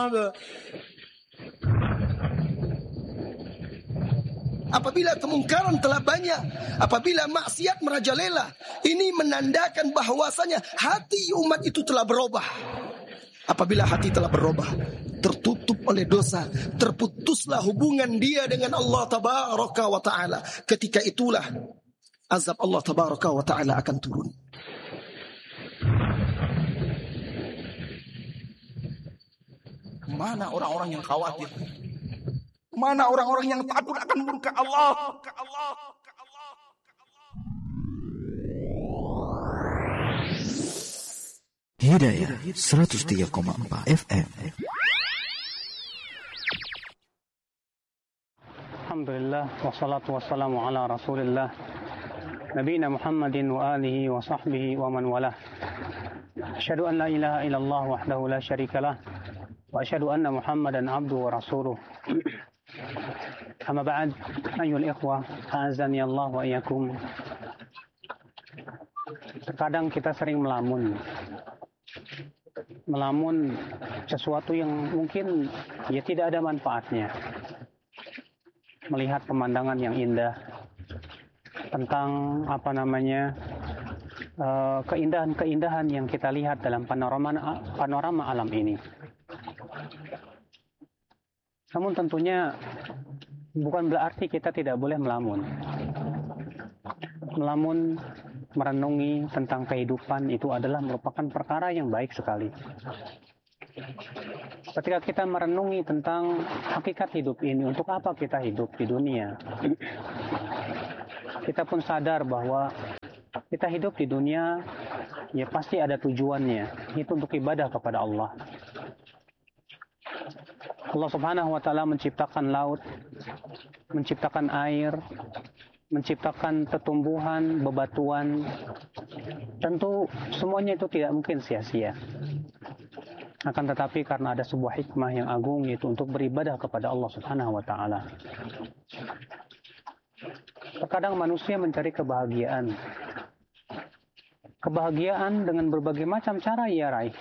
Apabila kemungkaran telah banyak, apabila maksiat merajalela, ini menandakan bahwasanya hati umat itu telah berubah. Apabila hati telah berubah, tertutup oleh dosa, terputuslah hubungan dia dengan Allah Tabaraka wa Ta'ala. Ketika itulah azab Allah Tabaraka wa Ta'ala akan turun. Mana orang-orang yang khawatir? Mana orang-orang yang takut akan murka Allah? Hidayah 103,4 FM. Alhamdulillah, wassalatu wassalamu ala rasulillah Nabiina Muhammadin wa alihi wa sahbihi wa man walah. Asyhadu an la ilaha illallah wahdahu la syarikalah wa asyhadu anna Muhammadan abduhu wa rasuluh. Amma ba'd, ayyuhal ikhwah, a'azzani Allah wa iyyakum. Terkadang kita sering melamun sesuatu yang mungkin ya tidak ada manfaatnya. Melihat pemandangan yang indah, tentang keindahan-keindahan yang kita lihat dalam panorama alam ini. Namun tentunya bukan berarti kita tidak boleh melamun. Melamun, merenungi tentang kehidupan itu adalah merupakan perkara yang baik sekali. Ketika kita merenungi tentang hakikat hidup ini, untuk apa kita hidup di dunia, kita pun sadar bahwa kita hidup di dunia ya pasti ada tujuannya, itu untuk ibadah kepada Allah. Allah Subhanahu wa Ta'ala menciptakan laut, menciptakan air, menciptakan tumbuhan, bebatuan. Tentu semuanya itu tidak mungkin sia-sia. Akan tetapi karena ada sebuah hikmah yang agung, yaitu untuk beribadah kepada Allah Subhanahu wa Ta'ala. Terkadang manusia mencari kebahagiaan. Kebahagiaan dengan berbagai macam cara ia raih.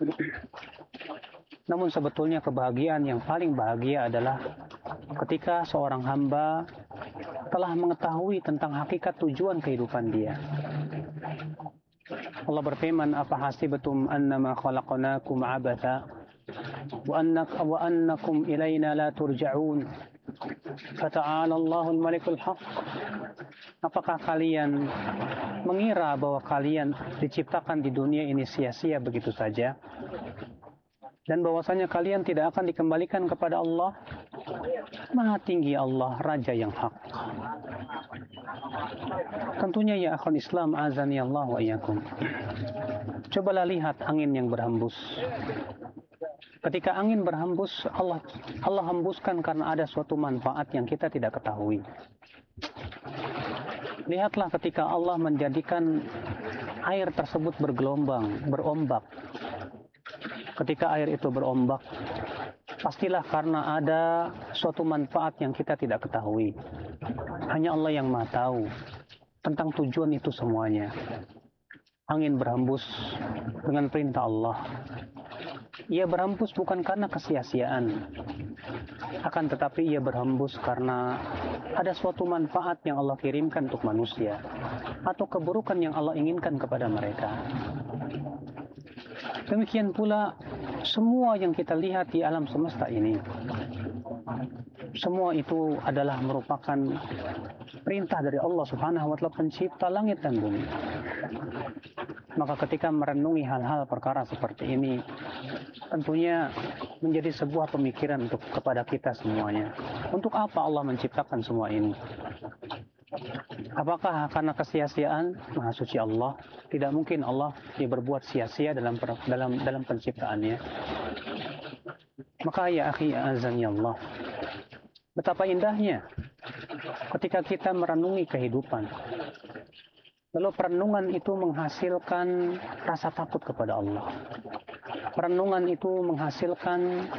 Namun sebetulnya kebahagiaan yang paling bahagia adalah ketika seorang hamba telah mengetahui tentang hakikat tujuan kehidupan dia. Allah berfirman, "Apa hasibatum annama khalaqnakum abatha wa annakum ilaina la turja'un. Fata'ala Allahul Malikul Haq." Apakah kalian mengira bahwa kalian diciptakan di dunia ini sia-sia begitu saja? Dan bahwasanya kalian tidak akan dikembalikan kepada Allah? Maha tinggi Allah, Raja yang hak. Tentunya ya akhul Islam, azani Allah wa iyyakum. Cobalah lihat angin yang berhembus. Ketika angin berhembus, Allah hembuskan karena ada suatu manfaat yang kita tidak ketahui. Lihatlah ketika Allah menjadikan air tersebut bergelombang, berombak. Ketika air itu berombak, pastilah karena ada suatu manfaat yang kita tidak ketahui. Hanya Allah yang Maha tahu tentang tujuan itu semuanya. Angin berhembus dengan perintah Allah. Ia berhembus bukan karena kesia-siaan, akan tetapi ia berhembus karena ada suatu manfaat yang Allah kirimkan untuk manusia, atau keburukan yang Allah inginkan kepada mereka. Demikian pula semua yang kita lihat di alam semesta ini, semua itu adalah merupakan perintah dari Allah Subhanahu wa Ta'ala, pencipta langit dan bumi. Maka ketika merenungi hal-hal perkara seperti ini, tentunya menjadi sebuah pemikiran kepada kita semuanya. Untuk apa Allah menciptakan semua ini? Apakah karena kesia-siaan? Maha suci Allah. Tidak mungkin Allah berbuat sia-sia dalam penciptaannya. Maka ya akhi azani Allah, betapa indahnya ketika kita merenungi kehidupan. Lalu perenungan itu menghasilkan rasa takut kepada Allah. Perenungan itu menghasilkan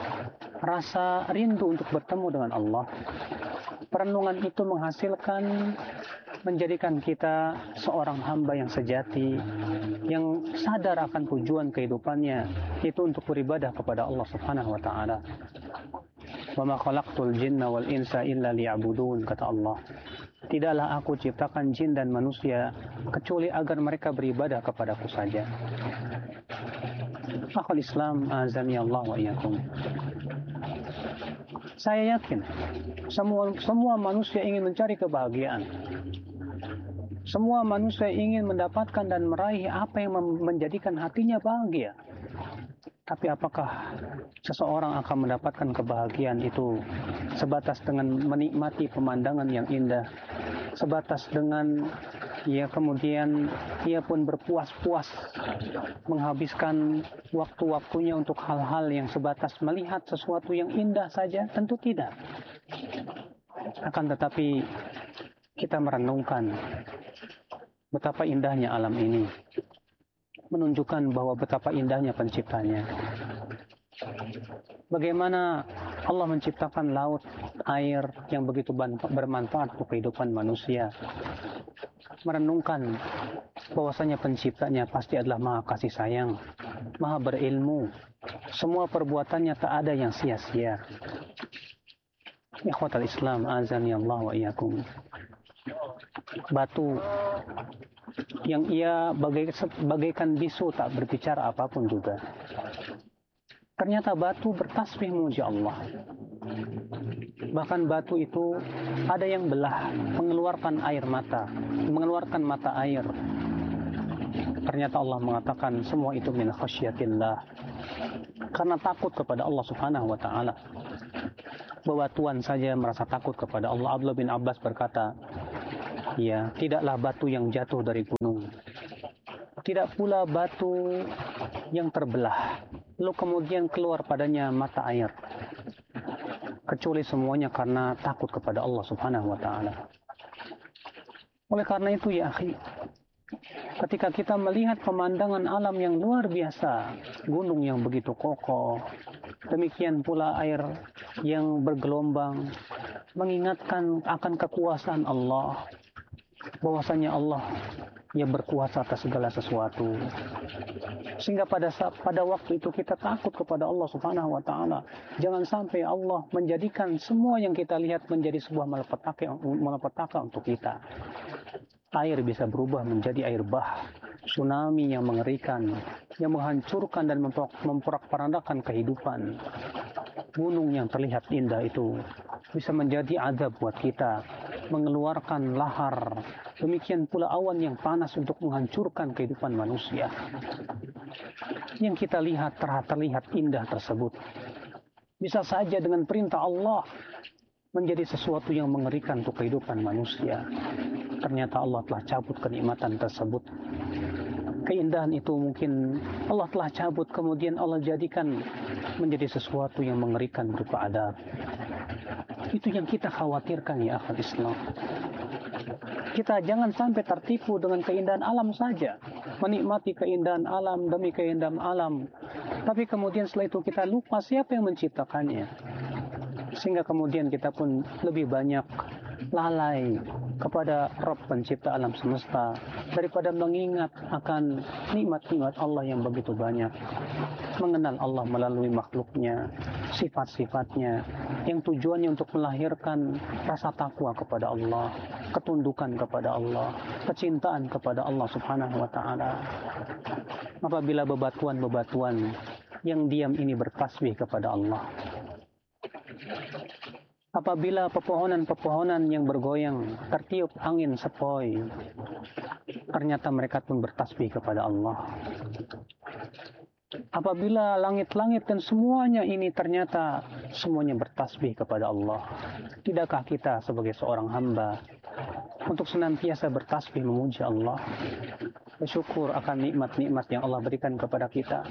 rasa rindu untuk bertemu dengan Allah. Perenungan itu menghasilkan menjadikan kita seorang hamba yang sejati, yang sadar akan tujuan kehidupannya, itu untuk beribadah kepada Allah Subhanahu wa taala. Wa ma khalaqtul jinna wal insa illa liya'budun, kata Allah. Tidaklah aku ciptakan jin dan manusia kecuali agar mereka beribadah kepadaku saja. Akhul Islam, azani Allah wa iyyakum. Saya yakin semua manusia ingin mencari kebahagiaan. Semua manusia ingin mendapatkan dan meraih apa yang menjadikan hatinya bahagia. Tapi apakah seseorang akan mendapatkan kebahagiaan itu sebatas dengan menikmati pemandangan yang indah, sebatas dengan kemudian ia pun berpuas-puas menghabiskan waktu-waktunya untuk hal-hal yang sebatas melihat sesuatu yang indah saja? Tentu tidak. Akan tetapi kita merenungkan betapa indahnya alam ini, menunjukkan bahwa betapa indahnya penciptanya. Bagaimana Allah menciptakan laut, air yang begitu bermanfaat untuk kehidupan manusia. Merenungkan bahwasanya penciptanya pasti adalah maha kasih sayang, maha berilmu. Semua perbuatannya tak ada yang sia-sia. Ikhwatal Islam, azani Allah wa iyyakum. Batu yang ia bagaikan bisu tak berbicara apapun juga. Ternyata batu bertasbih memuji Allah. Bahkan batu itu ada yang belah, mengeluarkan air mata, mengeluarkan mata air. Ternyata Allah mengatakan semua itu min khasyatillah, karena takut kepada Allah Subhanahu wa taala. Bebatuan saja merasa takut kepada Allah. Abdullah bin Abbas berkata, ya, tidaklah batu yang jatuh dari gunung, tidak pula batu yang terbelah lalu kemudian keluar padanya mata air, kecuali semuanya karena takut kepada Allah Subhanahu wa taala. Oleh karena itu ya akhi, ketika kita melihat pemandangan alam yang luar biasa, gunung yang begitu kokoh, demikian pula air yang bergelombang, mengingatkan akan kekuasaan Allah, bahwasanya Allah yang berkuasa atas segala sesuatu. Sehingga pada waktu itu kita takut kepada Allah Subhanahu wa taala. Jangan sampai Allah menjadikan semua yang kita lihat menjadi sebuah malapetaka untuk kita. Air bisa berubah menjadi air bah, tsunami yang mengerikan, yang menghancurkan dan memporak-porandakan kehidupan. Gunung yang terlihat indah itu bisa menjadi azab buat kita, mengeluarkan lahar. Demikian pula awan yang panas untuk menghancurkan kehidupan manusia. Yang kita lihat terlihat indah tersebut, bisa saja dengan perintah Allah menjadi sesuatu yang mengerikan untuk kehidupan manusia. Ternyata Allah telah cabut kenikmatan tersebut. Keindahan itu mungkin Allah telah cabut, kemudian Allah jadikan menjadi sesuatu yang mengerikan berupa adab. Itu yang kita khawatirkan ya akhwat Islam. Kita jangan sampai tertipu dengan keindahan alam saja, menikmati keindahan alam demi keindahan alam, tapi kemudian setelah itu kita lupa siapa yang menciptakannya, sehingga kemudian kita pun lebih banyak lalai kepada Rabb pencipta alam semesta daripada mengingat akan nikmat-nikmat Allah yang begitu banyak, mengenal Allah melalui makhluknya, sifat-sifatnya yang tujuannya untuk melahirkan rasa takwa kepada Allah, ketundukan kepada Allah, kecintaan kepada Allah Subhanahu wa taala. Apabila bebatuan-bebatuan yang diam ini bertasbih kepada Allah, apabila pepohonan-pepohonan yang bergoyang tertiup angin sepoi, ternyata mereka pun bertasbih kepada Allah. Apabila langit-langit dan semuanya ini ternyata semuanya bertasbih kepada Allah, tidakkah kita sebagai seorang hamba untuk senantiasa bertasbih memuji Allah, bersyukur akan nikmat-nikmat yang Allah berikan kepada kita?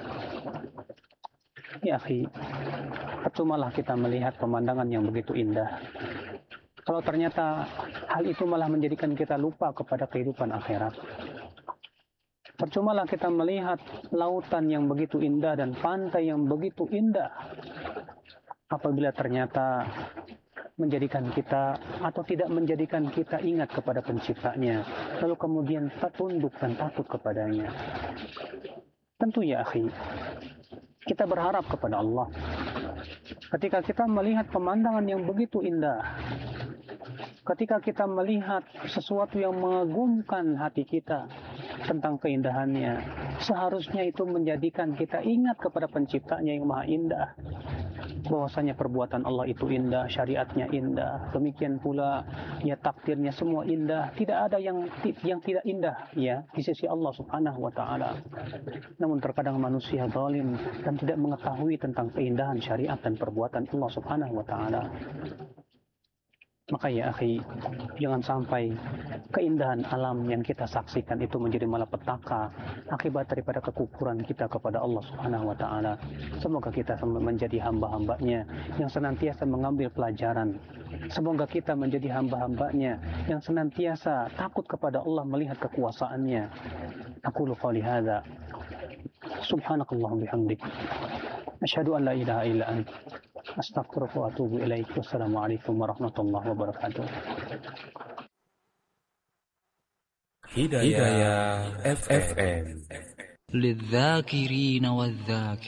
Ya akhi, percumalah kita melihat pemandangan yang begitu indah kalau ternyata hal itu malah menjadikan kita lupa kepada kehidupan akhirat. Percumalah kita melihat lautan yang begitu indah dan pantai yang begitu indah apabila ternyata menjadikan kita atau tidak menjadikan kita ingat kepada penciptanya, lalu kemudian tunduk dan takut kepadanya. Tentu ya akhi, kita berharap kepada Allah. Ketika kita melihat pemandangan yang begitu indah, ketika kita melihat sesuatu yang mengagumkan hati kita tentang keindahannya, seharusnya itu menjadikan kita ingat kepada penciptanya yang maha indah. Bahwasanya perbuatan Allah itu indah, syariatnya indah, demikian pula ya takdirnya semua indah, tidak ada yang tidak indah ya di sisi Allah Subhanahu wa taala. Namun terkadang manusia zalim dan tidak mengetahui tentang keindahan syariat dan perbuatan Allah Subhanahu wa taala. Maka ya akhi, jangan sampai keindahan alam yang kita saksikan itu menjadi malapetaka akibat daripada kekufuran kita kepada Allah Subhanahu wa taala. Semoga kita menjadi hamba-hambanya yang senantiasa mengambil pelajaran. Semoga kita menjadi hamba-hambanya yang senantiasa takut kepada Allah melihat kekuasaannya. Aqulu qouli hadza. Subhanakallahumma bihamdik. Asyhadu an la ilaha illa anta. Astaghfiruka wa atubu ilaik. Wassalamualaikum warahmatullahi wabarakatuh. Hidayah FM. للذاكرين والذاكرات